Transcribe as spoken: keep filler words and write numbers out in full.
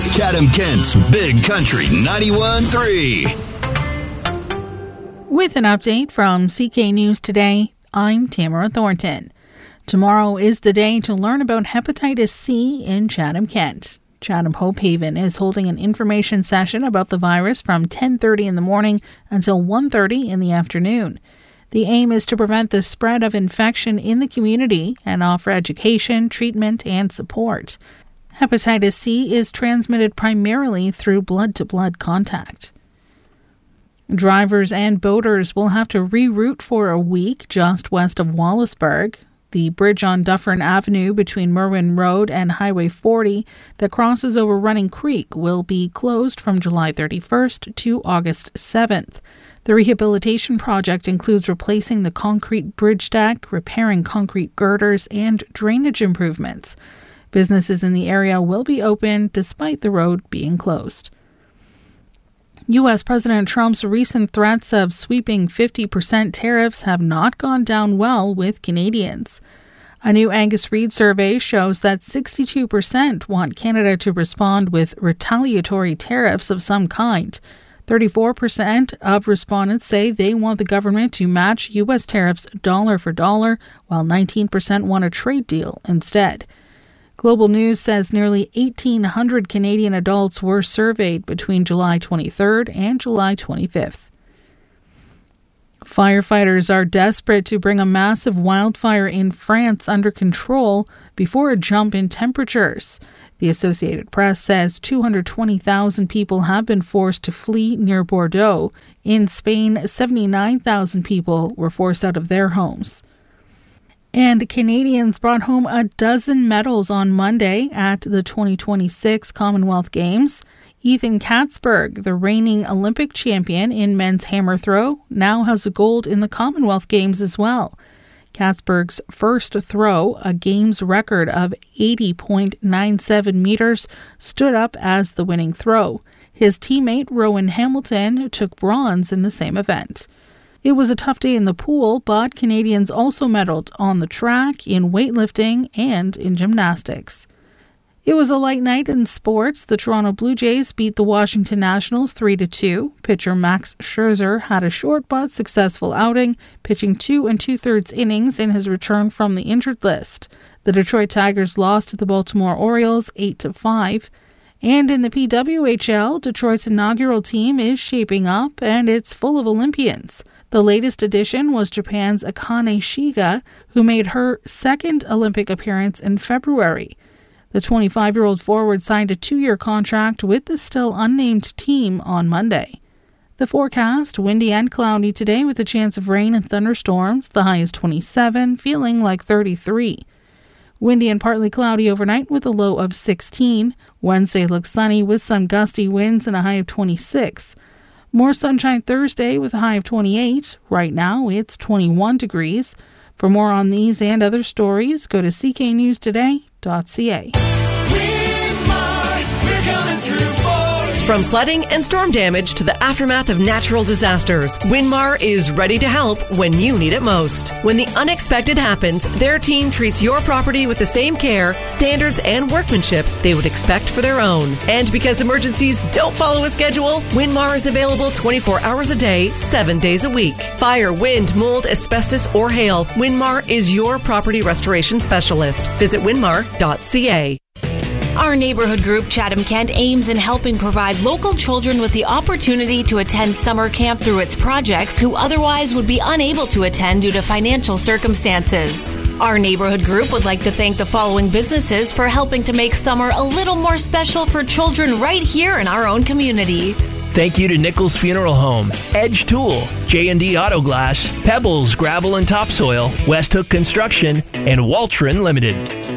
Chatham-Kent's Big Country ninety-one point three. With an update from C K News Today, I'm Tamara Thornton. Tomorrow is the day to learn about hepatitis C in Chatham-Kent. Chatham Hope Haven is holding an information session about the virus from ten thirty in the morning until one thirty in the afternoon. The aim is to prevent the spread of infection in the community and offer education, treatment, and support. Hepatitis C is transmitted primarily through blood-to-blood contact. Drivers and boaters will have to reroute for a week just west of Wallaceburg. The bridge on Dufferin Avenue between Merwin Road and Highway forty that crosses over Running Creek will be closed from July thirty-first to August seventh. The rehabilitation project includes replacing the concrete bridge deck, repairing concrete girders, and drainage improvements. Businesses in the area will be open despite the road being closed. U S President Trump's recent threats of sweeping fifty percent tariffs have not gone down well with Canadians. A new Angus Reid survey shows that sixty-two percent want Canada to respond with retaliatory tariffs of some kind. thirty-four percent of respondents say they want the government to match U S tariffs dollar for dollar, while nineteen percent want a trade deal instead. Global News says nearly eighteen hundred Canadian adults were surveyed between July twenty-third and July twenty-fifth. Firefighters are desperate to bring a massive wildfire in France under control before a jump in temperatures. The Associated Press says two hundred twenty thousand people have been forced to flee near Bordeaux. In Spain, seventy-nine thousand people were forced out of their homes. And Canadians brought home a dozen medals on Monday at the twenty twenty-six Commonwealth Games. Ethan Katzberg, the reigning Olympic champion in men's hammer throw, now has a gold in the Commonwealth Games as well. Katzberg's first throw, a Games record of eighty point nine seven meters, stood up as the winning throw. His teammate Rowan Hamilton took bronze in the same event. It was a tough day in the pool, but Canadians also medaled on the track, in weightlifting, and in gymnastics. It was a light night in sports. The Toronto Blue Jays beat the Washington Nationals three to two. Pitcher Max Scherzer had a short but successful outing, pitching two and two-thirds innings in his return from the injured list. The Detroit Tigers lost to the Baltimore Orioles eight to five. And in the P W H L, Detroit's inaugural team is shaping up, and it's full of Olympians. The latest addition was Japan's Akane Shiga, who made her second Olympic appearance in February. The twenty-five-year-old forward signed a two-year contract with the still unnamed team on Monday. The forecast, windy and cloudy today with a chance of rain and thunderstorms. The high is twenty-seven, feeling like thirty-three. Windy and partly cloudy overnight with a low of sixteen. Wednesday looks sunny with some gusty winds and a high of twenty-six. More sunshine Thursday with a high of twenty-eight. Right now it's twenty-one degrees. For more on these and other stories, go to c k news today dot c a. From flooding and storm damage to the aftermath of natural disasters, Winmar is ready to help when you need it most. When the unexpected happens, their team treats your property with the same care, standards, and workmanship they would expect for their own. And because emergencies don't follow a schedule, Winmar is available twenty-four hours a day, seven days a week. Fire, wind, mold, asbestos, or hail, Winmar is your property restoration specialist. Visit winmar dot c a. Our neighborhood group, Chatham-Kent, aims in helping provide local children with the opportunity to attend summer camp through its projects who otherwise would be unable to attend due to financial circumstances. Our neighborhood group would like to thank the following businesses for helping to make summer a little more special for children right here in our own community. Thank you to Nichols Funeral Home, Edge Tool, J and D Auto Glass, Pebbles Gravel and Topsoil, West Hook Construction, and Waltron Limited.